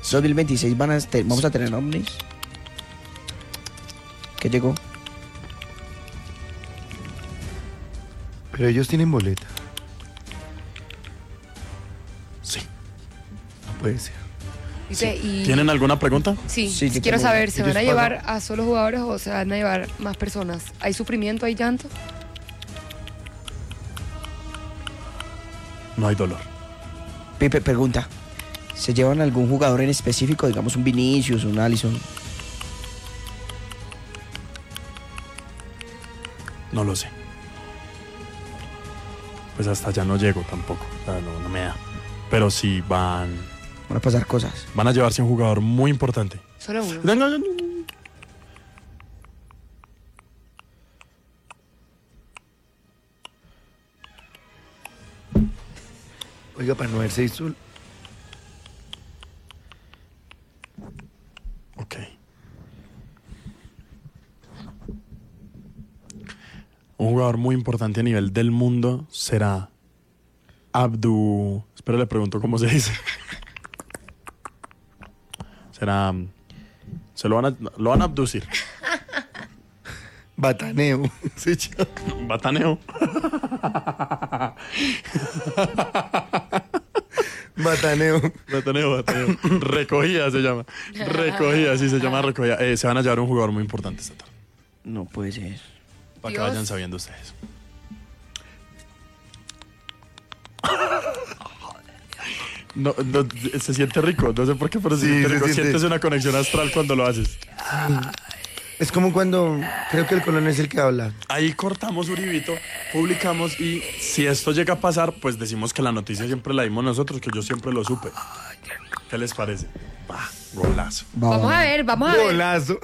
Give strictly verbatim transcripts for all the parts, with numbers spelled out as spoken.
dos mil veintiséis van a te- vamos a tener ovnis. ¿Qué llegó? Pero ellos tienen boleta. Sí. No puede ser. Dice, y... ¿Tienen alguna pregunta? Sí, Sí, yo quiero tengo- saber, ¿se ellos van a pagan. llevar a solo jugadores o se van a llevar más personas? ¿Hay sufrimiento, hay llanto? No hay dolor. Pipe, pregunta. ¿Se llevan algún jugador en específico? Digamos un Vinicius, un Alisson. No lo sé. Pues hasta allá no llego tampoco. O sea, no, no me da. Pero sí van. Van a pasar cosas. Van a llevarse un jugador muy importante. Solo uno. No, no, no, no. Oiga, para no verse sol. Ok. Un jugador muy importante a nivel del mundo será Abdu... Espera, le pregunto cómo se dice. Será... Se lo van a, lo van a abducir. Bataneo. Sí, chao. Bataneo. Bataneo. Bataneo, bataneo. Recogida se llama. Recogida, sí se llama recogida. Eh, se van a llevar un jugador muy importante esta tarde. No puede ser. Para que Dios. vayan sabiendo ustedes. No, no, se siente rico, no sé por qué, pero se Sí, siente se rico. siente. Sientes una conexión astral cuando lo haces. Es como cuando creo que el colon es el que habla. Ahí cortamos Uribito, publicamos y si esto llega a pasar, pues decimos que la noticia siempre la dimos nosotros, que yo siempre lo supe. ¿Qué les parece? Bah, golazo. Vamos a ver, vamos a ver. Golazo.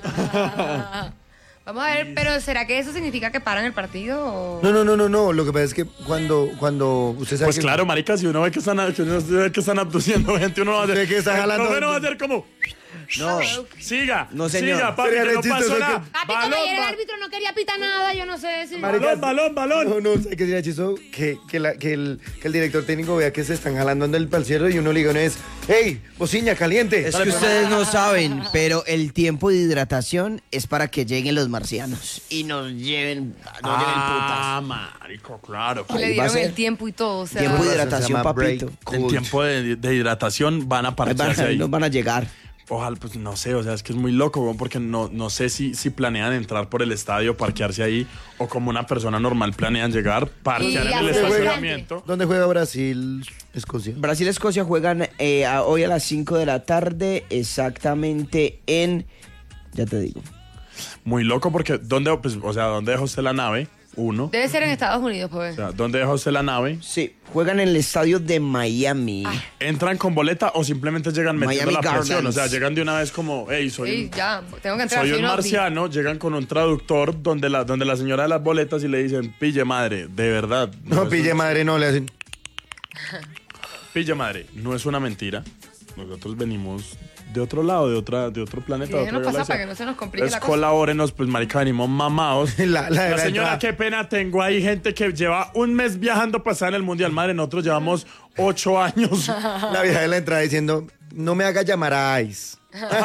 Vamos a ver, pero ¿será que eso significa que paran el partido? O... No, no, no, no, no. Lo que pasa es que cuando, cuando usted sabe Pues que- claro, marica, si uno ve que están, que uno ve que están abduciendo gente, uno va a hacer... Ve que está el jalando- profe no va a hacer como... No. Siga, No, señor. siga, papi, Sería que no re pasó chistoso nada. que- Papi, como Balón, ayer el ba- árbitro no quería pitar nada, yo no sé si... Marica, balón, balón, balón. No, no, sé que sería chistoso que, que, la- que el, que el director técnico vea que se están jalando del palcero y uno le diga una vez, ¡Ey, bociña, caliente! Es que ustedes no saben, pero el tiempo de hidratación es para que lleguen los marcianos y nos lleven, nos lleven Ah, marico, claro. Le ahí va a dieron ser. el tiempo y todo, o sea... Tiempo de Se hidratación, llama papito. break. En tiempo de, de hidratación van a Ahí van, parcharse ahí ahí. nos van a llegar. Ojalá, pues no sé, o sea, es que es muy loco, weón, porque no, no sé si, si planean entrar por el estadio, parquearse ahí, o como una persona normal planean llegar, parquear Y en el hacer estacionamiento. ¿Dónde juega Brasil, Escocia? Brasil-Escocia juegan eh, a- hoy a las cinco de la tarde, exactamente en... Ya te digo. Muy loco porque, ¿dónde, pues, o sea, ¿dónde deja usted la nave? Uno. Debe ser en Estados Unidos, O pues. sea, ¿dónde deja usted la nave? Sí, juegan en el estadio de Miami. ¿Entran con boleta o simplemente llegan metiendo Miami la presión? Gardens. O sea, llegan de una vez como, hey, soy, Sí, un- ya, tengo que entrar. soy si un no, marciano, llegan con un traductor donde la, donde la señora de las boletas y le dicen, pille madre, de verdad. No, es pille un- madre, no, le hacen... Pille madre, no es una mentira. Nosotros venimos de otro lado, de otra, de otro planeta. Sí, de déjenos otra pasar galaxia. para que no se nos complique Pues la cosa. colabórenos, pues marica, venimos mamados. La- la de la señora, entrada. qué pena, tengo ahí gente que lleva un mes viajando para estar en el Mundial. Madre, nosotros llevamos ocho años. La vieja de la entrada diciendo, no me haga llamar a Ice.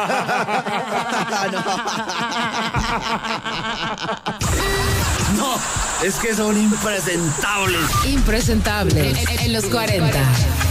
No, es que son impresentables. Impresentable en, en los cuarenta.